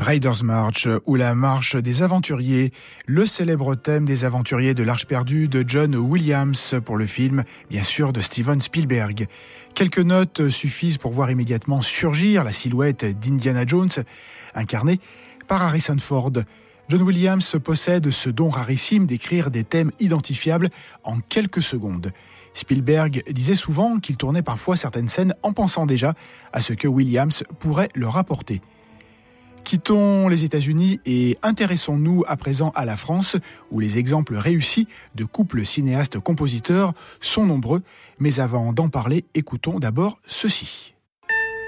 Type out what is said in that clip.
Raiders March ou la marche des aventuriers, le célèbre thème des aventuriers de l'Arche perdue de John Williams pour le film, bien sûr, de Steven Spielberg. Quelques notes suffisent pour voir immédiatement surgir la silhouette d'Indiana Jones, incarnée par Harrison Ford. John Williams possède ce don rarissime d'écrire des thèmes identifiables en quelques secondes. Spielberg disait souvent qu'il tournait parfois certaines scènes en pensant déjà à ce que Williams pourrait leur apporter. Quittons les États-Unis et intéressons-nous à présent à la France, où les exemples réussis de couples cinéastes-compositeurs sont nombreux. Mais avant d'en parler, écoutons d'abord ceci.